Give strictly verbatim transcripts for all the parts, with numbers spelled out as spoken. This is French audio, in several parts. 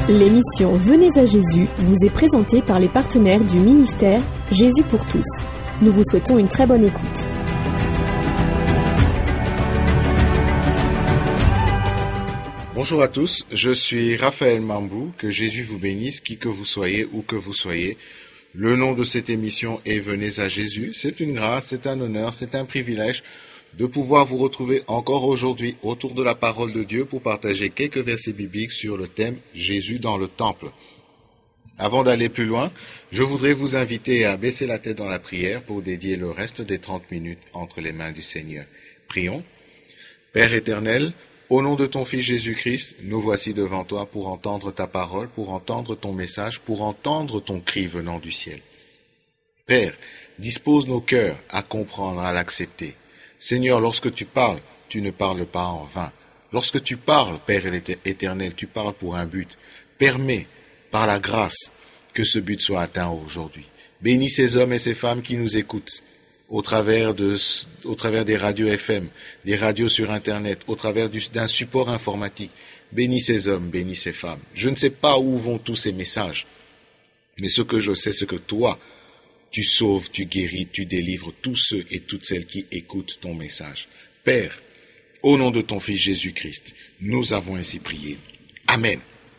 L'émission Venez à Jésus vous est présentée par les partenaires du ministère Jésus pour tous. Nous vous souhaitons une très bonne écoute. Bonjour à tous, je suis Raphaël Mambou, que Jésus vous bénisse, qui que vous soyez, où que vous soyez. Le nom de cette émission est Venez à Jésus. C'est une grâce, c'est un honneur, c'est un privilège de pouvoir vous retrouver encore aujourd'hui autour de la parole de Dieu pour partager quelques versets bibliques sur le thème Jésus dans le temple. Avant d'aller plus loin, je voudrais vous inviter à baisser la tête dans la prière pour dédier le reste des trente minutes entre les mains du Seigneur. Prions. Père éternel, au nom de ton Fils Jésus-Christ, nous voici devant toi pour entendre ta parole, pour entendre ton message, pour entendre ton cri venant du ciel. Père, dispose nos cœurs à comprendre, à l'accepter. Seigneur, lorsque tu parles, tu ne parles pas en vain. Lorsque tu parles, Père éternel, tu parles pour un but. Permets, par la grâce, que ce but soit atteint aujourd'hui. Bénis ces hommes et ces femmes qui nous écoutent au travers, de, au travers des radios F M, des radios sur Internet, au travers du, d'un support informatique. Bénis ces hommes, bénis ces femmes. Je ne sais pas où vont tous ces messages, mais ce que je sais, c'est que toi, tu sauves, tu guéris, tu délivres tous ceux et toutes celles qui écoutent ton message. Père, au nom de ton Fils Jésus-Christ, nous avons ainsi prié. Amen.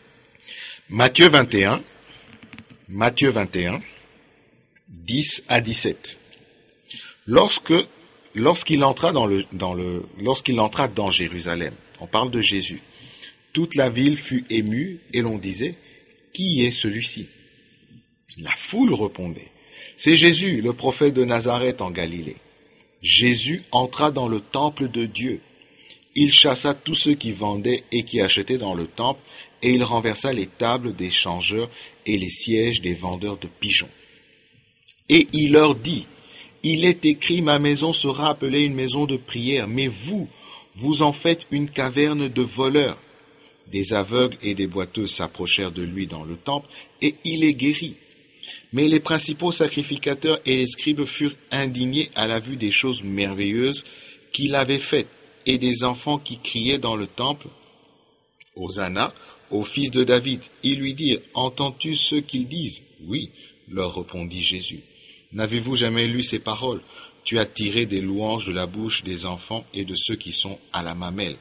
Matthieu vingt et un, Matthieu vingt et un, dix à dix-sept. Lorsque, lorsqu'il entra dans le, dans le, lorsqu'il entra dans Jérusalem, on parle de Jésus, toute la ville fut émue et l'on disait, qui est celui-ci? La foule répondait, c'est Jésus, le prophète de Nazareth en Galilée. Jésus entra dans le temple de Dieu. Il chassa tous ceux qui vendaient et qui achetaient dans le temple, et il renversa les tables des changeurs et les sièges des vendeurs de pigeons. Et il leur dit, il est écrit, ma maison sera appelée une maison de prière, mais vous, vous en faites une caverne de voleurs. Des aveugles et des boiteux s'approchèrent de lui dans le temple, et il les guérit. Mais les principaux sacrificateurs et les scribes furent indignés à la vue des choses merveilleuses qu'il avait faites, et des enfants qui criaient dans le temple, Hosanna, au fils de David. Ils lui dirent, entends-tu ce qu'ils disent? Oui, leur répondit Jésus. N'avez-vous jamais lu ces paroles? Tu as tiré des louanges de la bouche des enfants et de ceux qui sont à la mamelle.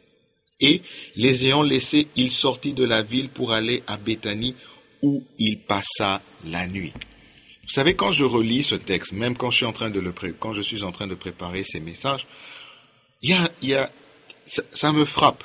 Et, les ayant laissés, il sortit de la ville pour aller à Béthanie, où il passa la nuit. Vous savez, quand je relis ce texte, même quand je suis en train de le pré- quand je suis en train de préparer ces messages, il y a, il y a, ça, ça me frappe.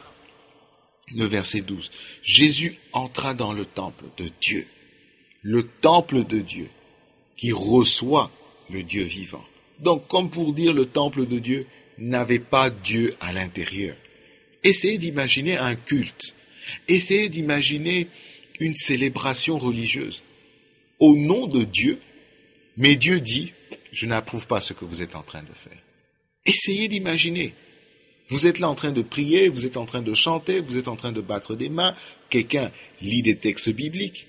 Le verset douze. Jésus entra dans le temple de Dieu. Le temple de Dieu, qui reçoit le Dieu vivant. Donc, comme pour dire le temple de Dieu n'avait pas Dieu à l'intérieur. Essayez d'imaginer un culte. Essayez d'imaginer une célébration religieuse au nom de Dieu, mais Dieu dit, je n'approuve pas ce que vous êtes en train de faire. Essayez d'imaginer. Vous êtes là en train de prier, vous êtes en train de chanter, vous êtes en train de battre des mains, quelqu'un lit des textes bibliques.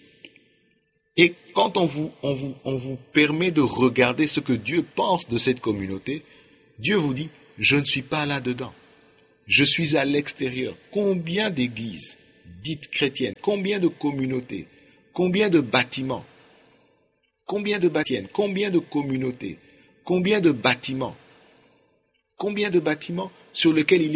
Et quand on vous, on vous, on vous permet de regarder ce que Dieu pense de cette communauté, Dieu vous dit, je ne suis pas là-dedans. Je suis à l'extérieur. Combien d'églises dites chrétiennes, combien de communautés, combien de bâtiments, combien de bâtiments, combien de communautés, combien de bâtiments, combien de bâtiments sur lesquels il